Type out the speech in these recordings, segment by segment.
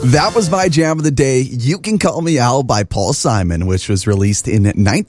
That was my jam of the day, You Can Call Me Al by Paul Simon, which was released in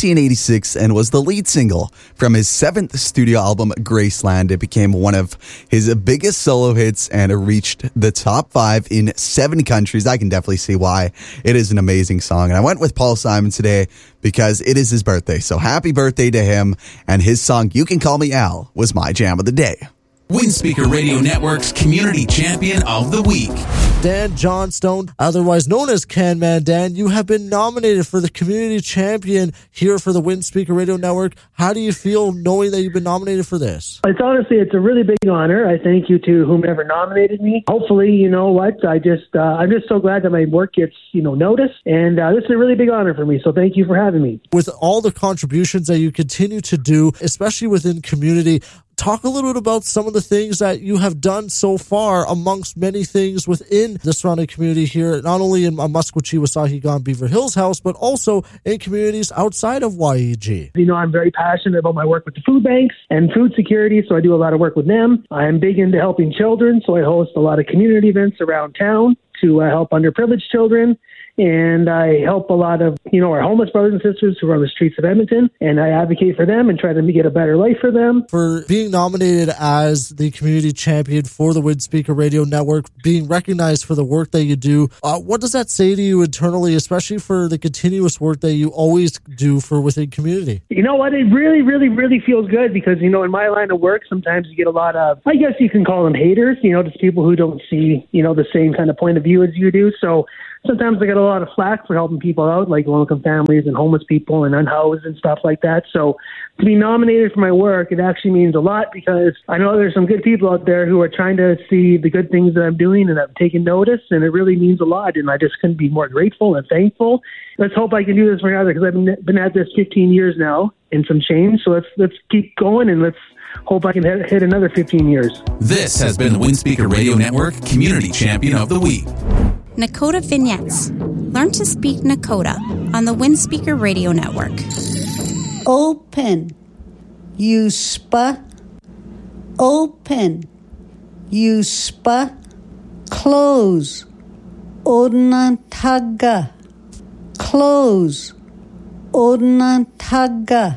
1986 and was the lead single from his 7th studio album, Graceland. It became one of his biggest solo hits and it reached the top 5 in 7 countries. I can definitely see why. It is an amazing song. And I went with Paul Simon today because it is his birthday. So happy birthday to him. And his song, You Can Call Me Al, was my jam of the day. Windspeaker Radio Network's Community Champion of the Week. Dan Johnstone, otherwise known as Can Man Dan, you have been nominated for the Community Champion here for the Windspeaker Radio Network. How do you feel knowing that you've been nominated for this? It's a really big honor. I thank you to whomever nominated me. Hopefully, you know what, I'm just so glad that my work gets, noticed, and this is a really big honor for me, so thank you for having me. With all the contributions that you continue to do, especially within community, talk a little bit about some of the things that you have done so far amongst many things within the surrounding community here, not only in Maskwaci, Wasahigan, Beaver Hills House, but also in communities outside of YEG. I'm very passionate about my work with the food banks and food security, so I do a lot of work with them. I'm big into helping children, so I host a lot of community events around town to help underprivileged children. And I help a lot of, our homeless brothers and sisters who are on the streets of Edmonton, and I advocate for them and try to get a better life for them. For being nominated as the community champion for the Windspeaker Radio Network, being recognized for the work that you do, what does that say to you internally, especially for the continuous work that you always do for within community? You know what? It really, really, really feels good because, in my line of work, sometimes you get a lot of, I guess you can call them haters, just people who don't see, the same kind of point of view as you do. So sometimes I get a lot of flack for helping people out, like low-income families and homeless people and unhoused and stuff like that. So to be nominated for my work, it actually means a lot because I know there's some good people out there who are trying to see the good things that I'm doing and I've taken notice, and it really means a lot. And I just couldn't be more grateful and thankful. Let's hope I can do this for another because I've been at this 15 years now and some change. So let's keep going and let's hope I can hit another 15 years. This has been the Windspeaker Radio Network Community Champion of the Week. Nakota Vignettes. Learn to speak Nakota on the Windspeaker Radio Network. Open. Yuspa. Open. Yuspa. Close. Odnantaga. Close. Odnantaga.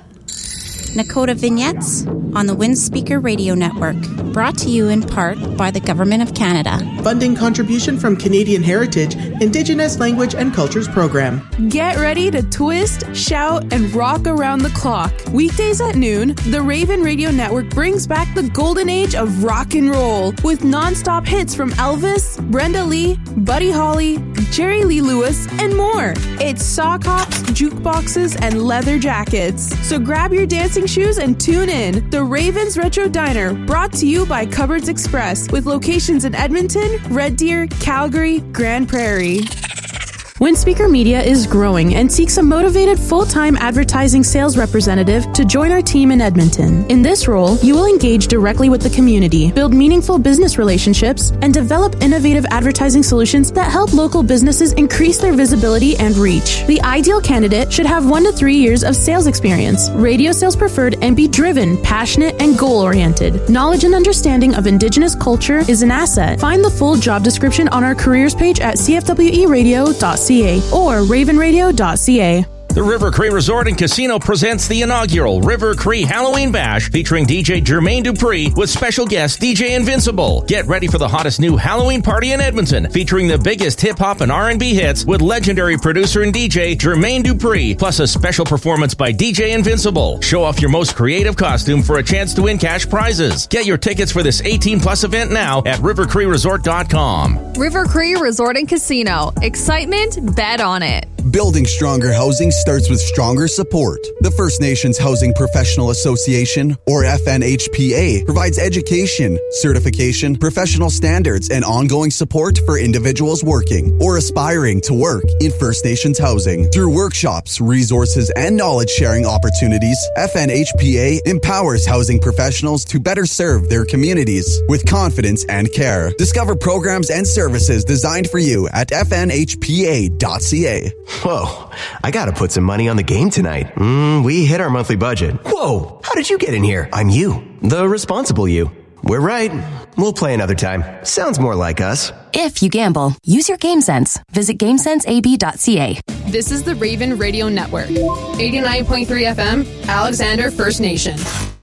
Nakota Vignettes on the Windspeaker Radio Network. Brought to you in part by the Government of Canada. Funding contribution from Canadian Heritage, Indigenous Language and Cultures Program. Get ready to twist, shout, and rock around the clock. Weekdays at noon, the Raven Radio Network brings back the golden age of rock and roll with non-stop hits from Elvis, Brenda Lee, Buddy Holly, Jerry Lee Lewis, and more. It's sock hops, jukeboxes, and leather jackets. So grab your dancing shoes and tune in. The Ravens Retro Diner, brought to you by Cupboards Express, with locations in Edmonton, Red Deer, Calgary, Grand Prairie. Windspeaker Media is growing and seeks a motivated full-time advertising sales representative to join our team in Edmonton. In this role, you will engage directly with the community, build meaningful business relationships, and develop innovative advertising solutions that help local businesses increase their visibility and reach. The ideal candidate should have 1 to 3 years of sales experience, radio sales preferred, and be driven, passionate, and goal-oriented. Knowledge and understanding of Indigenous culture is an asset. Find the full job description on our careers page at cfweradio.ca or ravenradio.ca. The River Cree Resort and Casino presents the inaugural River Cree Halloween Bash featuring DJ Jermaine Dupree with special guest DJ Invincible. Get ready for the hottest new Halloween party in Edmonton featuring the biggest hip-hop and R&B hits with legendary producer and DJ Jermaine Dupree, plus a special performance by DJ Invincible. Show off your most creative costume for a chance to win cash prizes. Get your tickets for this 18-plus event now at rivercreeresort.com. River Cree Resort and Casino. Excitement, bet on it. Building stronger housing starts with stronger support. The First Nations Housing Professional Association, or FNHPA, provides education, certification, professional standards, and ongoing support for individuals working or aspiring to work in First Nations housing. Through workshops, resources, and knowledge-sharing opportunities, FNHPA empowers housing professionals to better serve their communities with confidence and care. Discover programs and services designed for you at fnhpa.ca. Whoa, I gotta put some money on the game tonight. We hit our monthly budget. Whoa, how did you get in here? I'm you, the responsible you. We're right. We'll play another time. Sounds more like us. If you gamble, use your game sense. Visit GameSenseAB.ca. This is the Raven Radio Network. 89.3 FM, Alexander First Nation.